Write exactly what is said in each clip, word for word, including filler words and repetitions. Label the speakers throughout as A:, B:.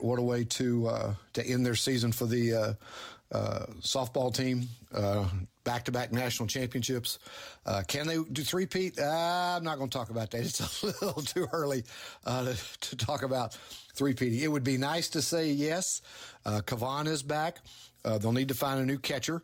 A: what a way to uh, to end their season for the uh, uh, softball team. Uh, back-to-back national championships. Uh, can they do three-peat? Uh, I'm not going to talk about that. It's a little too early uh, to, to talk about three-peating. It would be nice to say yes. Uh, Kavan is back. Uh, they'll need to find a new catcher.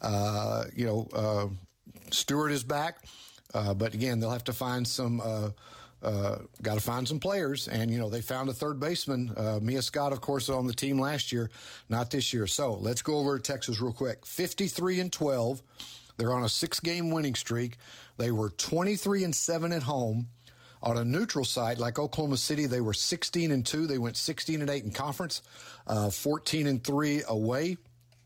A: Uh, you know, uh, Stewart is back. Uh, but again, they'll have to find some, uh, uh, got to find some players. And, you know, they found a third baseman. Uh, Mia Scott, of course, on the team last year, not this year. So let's go over to Texas real quick. fifty-three and twelve. They're on a six-game winning streak. They were twenty-three and seven at home. On a neutral site like Oklahoma City, they were sixteen and two. They went sixteen and eight in conference, uh, fourteen and three away.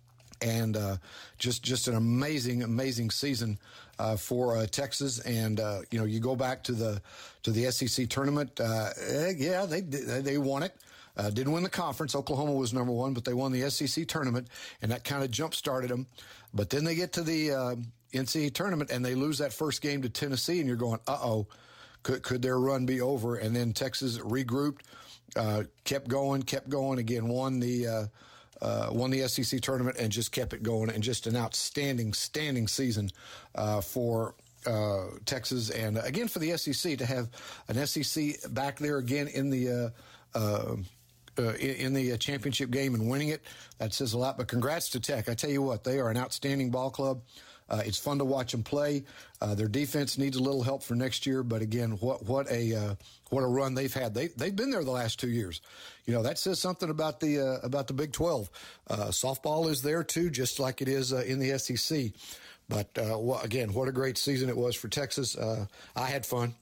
A: And uh, just just an amazing, amazing season uh, for uh, Texas. And uh, you know, you go back to the to the S E C tournament. Uh, yeah, they they won it. Uh, didn't win the conference. Oklahoma was number one, but they won the S E C tournament, and that kind of jump started them. But then they get to the uh, N C double A tournament, and they lose that first game to Tennessee, and you're going, uh oh, could could their run be over? And then Texas regrouped, uh, kept going, kept going. Again, won the. Uh, Uh, won the S E C tournament and just kept it going, and just an outstanding, standing season uh, for uh, Texas. And uh, again, for the S E C to have an S E C back there again in the uh, uh, uh, in, in the championship game and winning it, that says a lot. But congrats to Tech. I tell you what, they are an outstanding ball club. Uh, it's fun to watch them play. Uh, their defense needs a little help for next year, but again, what what a uh, what a run they've had. They they've been there the last two years. You know, that says something about the uh, about the Big twelve. Uh, softball is there too, just like it is uh, in the S E C. But uh, well, again, what a great season it was for Texas. Uh, I had fun.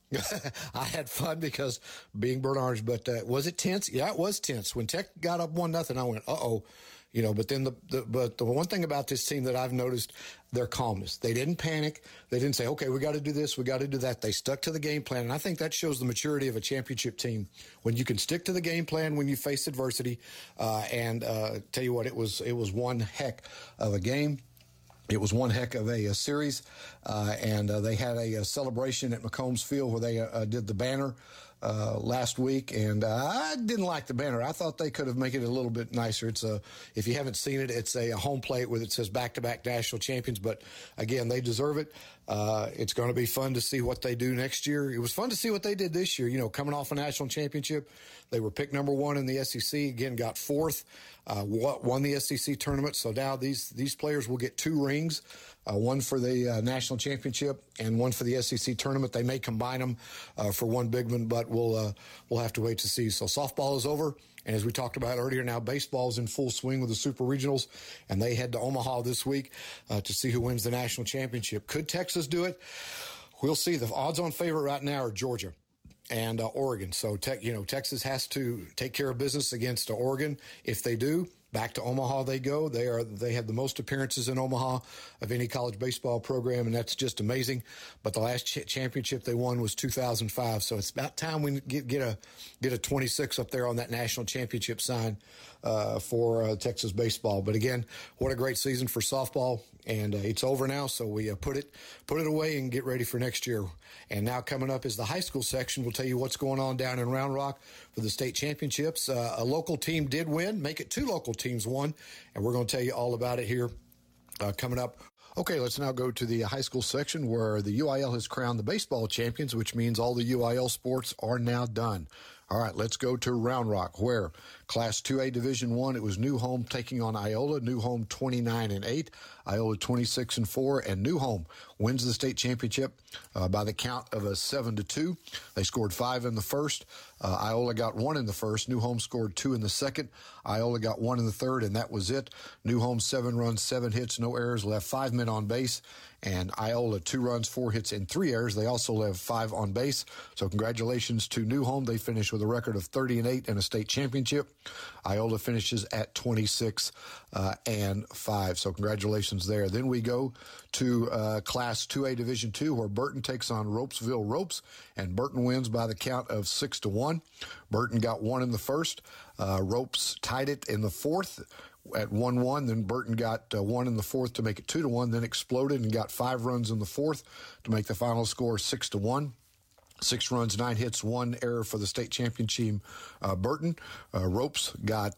A: I had fun because being burnt orange. But uh, was it tense? Yeah, it was tense. When Tech got up one nothing, I went, uh oh. You know, but then the, the but the one thing about this team that I've noticed, their calmness. They didn't panic. They didn't say, okay, we got to do this, we got to do that. They stuck to the game plan, and I think that shows the maturity of a championship team when you can stick to the game plan when you face adversity. Uh, and uh, tell you what, it was it was one heck of a game. It was one heck of a, a series, uh, and uh, they had a, a celebration at McCombs Field where they uh, did the banner uh, last week, and uh, I didn't like the banner. I thought they could have made it a little bit nicer. It's a, if you haven't seen it, it's a, a home plate where it says back-to-back national champions, but again, they deserve it. Uh, it's going to be fun to see what they do next year. It was fun to see what they did this year, you know, coming off a national championship. They were picked number one in the S E C, again, got fourth, uh, won the S E C tournament. So now these, these players will get two rings, uh, one for the uh, national championship and one for the S E C tournament. They may combine them uh, for one big one, but we'll, uh, we'll have to wait to see. So softball is over. And as we talked about earlier, now baseball is in full swing with the Super Regionals, and they head to Omaha this week uh, to see who wins the national championship. Could Texas do it? We'll see. The odds-on favorite right now are Georgia and uh, Oregon. So, te- you know, Texas has to take care of business against uh, Oregon. If they do, back to Omaha they go. They are they have the most appearances in Omaha of any college baseball program, and that's just amazing. But the last ch- championship they won was two thousand five, so it's about time we get get a get a twenty-six up there on that national championship sign uh, for uh, Texas baseball. But again, what a great season for softball, and uh, it's over now. So we uh, put it put it away and get ready for next year. And now coming up is the high school section. We'll tell you what's going on down in Round Rock for the state championships. Uh, a local team did win, make it two local teams won, and we're going to tell you all about it here uh, coming up. Okay, let's now go to the high school section where the U I L has crowned the baseball champions, which means all the U I L sports are now done. All right, let's go to Round Rock, where Class two A Division One, it was New Home taking on Iola. New Home twenty-nine and eight, Iola twenty-six and four, and New Home wins the state championship uh, by the count of a seven to two. They scored five in the first. Uh, Iola got one in the first. New Home scored two in the second. Iola got one in the third, and that was it. New Home seven runs, seven hits, no errors, left five men on base. And Iola two runs, four hits, and three errors. They also left five on base. So congratulations to New Home. They finished with a record of thirty and eight and a state championship. Iola finishes at twenty-six uh, and five. So congratulations there. Then we go to uh, Class two A Division two, where Burton takes on Ropesville Ropes, and Burton wins by the count of six to one. Burton got one in the first. Uh, Ropes tied it in the fourth at one one. Then Burton got uh, one in the fourth to make it two to one. Then exploded and got five runs in the fourth to make the final score six to one. Six runs, nine hits, one error for the state champion team, uh, Burton. Uh, Ropes got